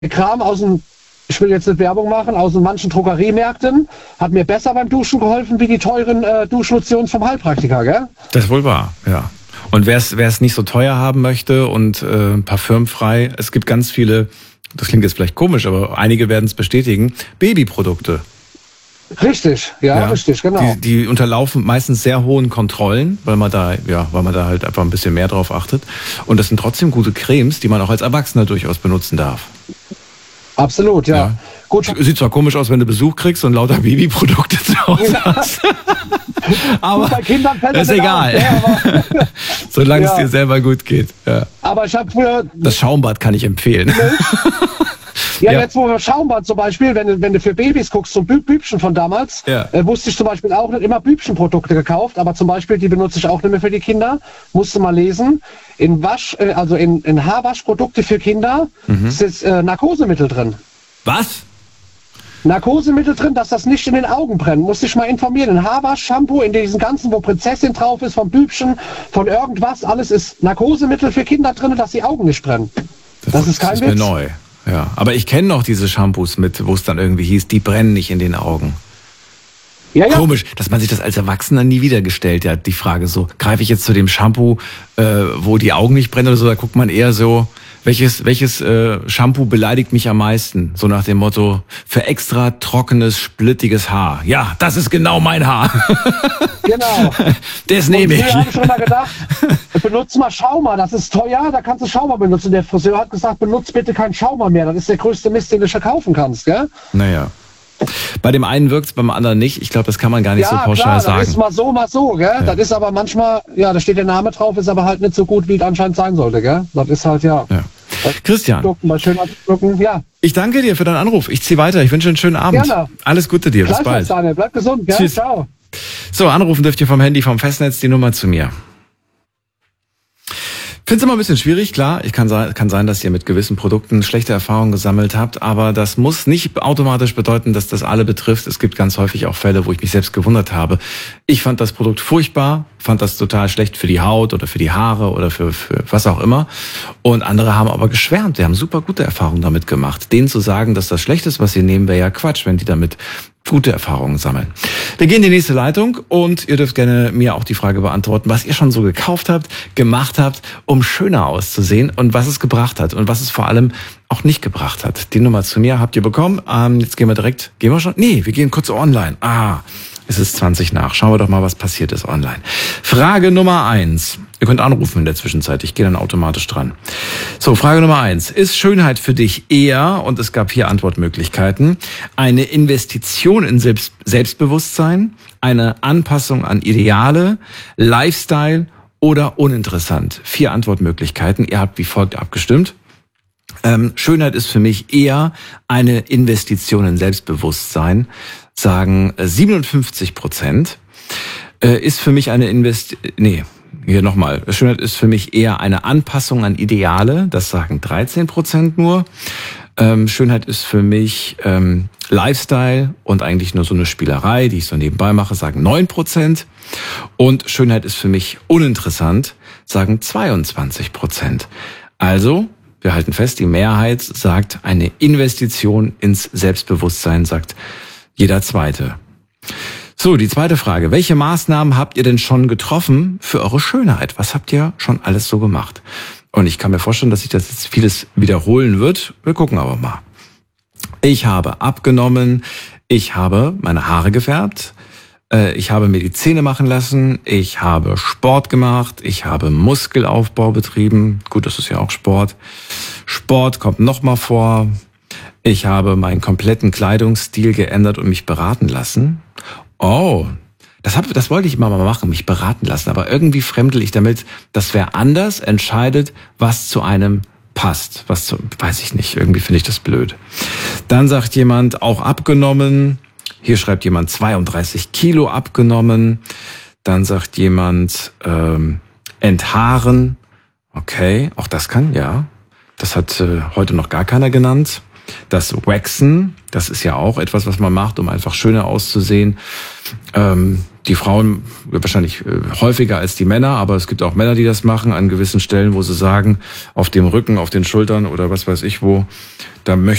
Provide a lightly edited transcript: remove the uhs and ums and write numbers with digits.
Kram aus dem, ich will jetzt nicht Werbung machen, aus den manchen Drogeriemärkten, hat mir besser beim Duschen geholfen wie die teuren Duschlotionen vom Heilpraktiker, gell? Das ist wohl wahr, ja. Und wer es nicht so teuer haben möchte und parfümfrei, es gibt ganz viele, das klingt jetzt vielleicht komisch, aber einige werden es bestätigen, Babyprodukte. Richtig, ja, richtig, genau. Die unterlaufen meistens sehr hohen Kontrollen, weil man da halt einfach ein bisschen mehr drauf achtet. Und das sind trotzdem gute Cremes, die man auch als Erwachsener durchaus benutzen darf. Absolut, ja. Gut. Sieht zwar komisch aus, wenn du Besuch kriegst und lauter Babyprodukte zu Hause hast. Aber bei Kindern fällt das ist egal. Auf, ja, solange es dir selber gut geht. Ja. Aber ich habe früher... Das Schaumbad kann ich empfehlen. Ja, jetzt wo wir Schaumbad zum Beispiel, wenn du für Babys guckst, so Bübchen von damals, wusste ich zum Beispiel auch nicht immer Bübchenprodukte gekauft, aber zum Beispiel, die benutze ich auch nicht mehr für die Kinder, musste mal lesen, in Haarwaschprodukte für Kinder ist Narkosemittel drin. Was? Narkosemittel drin, dass das nicht in den Augen brennt. Musste ich mal informieren. In Haarwasch, Shampoo, in diesen ganzen, wo Prinzessin drauf ist, von Bübchen, von irgendwas, alles ist Narkosemittel für Kinder drin, dass die Augen nicht brennen. Das ist kein Witz. Mir neu. Ja, aber ich kenne noch diese Shampoos mit, wo es dann irgendwie hieß, die brennen nicht in den Augen. Ja. Komisch, dass man sich das als Erwachsener nie wieder gestellt hat, die Frage so, greife ich jetzt zu dem Shampoo, wo die Augen nicht brennen oder so, da guckt man eher so, welches Shampoo beleidigt mich am meisten? So nach dem Motto, für extra trockenes, splittiges Haar. Ja, das ist genau mein Haar. Genau. Das nehme ich. Ich habe schon mal gedacht, benutze mal Schaumer, das ist teuer, da kannst du Schaumer benutzen. Der Friseur hat gesagt, benutze bitte keinen Schaumer mehr, das ist der größte Mist, den du kaufen kannst, gell? Naja. Bei dem einen wirkt es, beim anderen nicht. Ich glaube, das kann man gar nicht so pauschal sagen. Das ist mal so, gell? Ja. Das ist aber manchmal, da steht der Name drauf, ist aber halt nicht so gut, wie es anscheinend sein sollte, gell? Das ist halt, ja. Christian, ich danke dir für deinen Anruf. Ich ziehe weiter. Ich wünsche einen schönen Abend. Gerne. Alles Gute dir. Bis bald. Daniel. Bleib gesund, gell? Tschüss. Ciao. So, anrufen dürft ihr vom Handy, vom Festnetz, die Nummer zu mir. Ich finde es immer ein bisschen schwierig, klar. Kann sein, dass ihr mit gewissen Produkten schlechte Erfahrungen gesammelt habt, aber das muss nicht automatisch bedeuten, dass das alle betrifft. Es gibt ganz häufig auch Fälle, wo ich mich selbst gewundert habe. Ich fand das Produkt furchtbar, fand das total schlecht für die Haut oder für die Haare oder für was auch immer. Und andere haben aber geschwärmt, die haben super gute Erfahrungen damit gemacht. Denen zu sagen, dass das schlecht ist, was sie nehmen, wäre ja Quatsch, wenn die damit gute Erfahrungen sammeln. Wir gehen in die nächste Leitung und ihr dürft gerne mir auch die Frage beantworten, was ihr schon so gekauft habt, gemacht habt, um schöner auszusehen und was es gebracht hat und was es vor allem auch nicht gebracht hat. Die Nummer zu mir habt ihr bekommen. Jetzt gehen wir schon? Nee, wir gehen kurz online. Es ist 20 nach. Schauen wir doch mal, was passiert ist online. Frage Nummer 1. Ihr könnt anrufen in der Zwischenzeit. Ich gehe dann automatisch dran. So, Frage Nummer 1. Ist Schönheit für dich eher, und es gab 4 Antwortmöglichkeiten, eine Investition in Selbstbewusstsein, eine Anpassung an Ideale, Lifestyle oder uninteressant? 4 Antwortmöglichkeiten. Ihr habt wie folgt abgestimmt. Schönheit ist für mich eher eine Investition in Selbstbewusstsein, sagen 57%. Ist für mich eine Schönheit ist für mich eher eine Anpassung an Ideale, das sagen 13% nur. Schönheit ist für mich Lifestyle und eigentlich nur so eine Spielerei, die ich so nebenbei mache, sagen 9%. Und Schönheit ist für mich uninteressant, sagen 22%. Also, wir halten fest, die Mehrheit sagt eine Investition ins Selbstbewusstsein, sagt jeder Zweite. So, die zweite Frage. Welche Maßnahmen habt ihr denn schon getroffen für eure Schönheit? Was habt ihr schon alles so gemacht? Und ich kann mir vorstellen, dass sich das jetzt vieles wiederholen wird. Wir gucken aber mal. Ich habe abgenommen, ich habe meine Haare gefärbt, ich habe mir die Zähne machen lassen, ich habe Sport gemacht, ich habe Muskelaufbau betrieben. Gut, das ist ja auch Sport. Sport kommt nochmal vor. Ich habe meinen kompletten Kleidungsstil geändert und mich beraten lassen. Oh, das wollte ich immer mal machen, mich beraten lassen. Aber irgendwie fremdel ich damit, dass wer anders entscheidet, was zu einem passt. Weiß ich nicht, irgendwie finde ich das blöd. Dann sagt jemand, auch abgenommen. Hier schreibt jemand 32 Kilo abgenommen. Dann sagt jemand enthaaren. Okay, auch das kann, ja. Das hat heute noch gar keiner genannt. Das Waxen, das ist ja auch etwas, was man macht, um einfach schöner auszusehen. Die Frauen wahrscheinlich häufiger als die Männer, aber es gibt auch Männer, die das machen an gewissen Stellen, wo sie sagen, auf dem Rücken, auf den Schultern oder was weiß ich wo, da möchte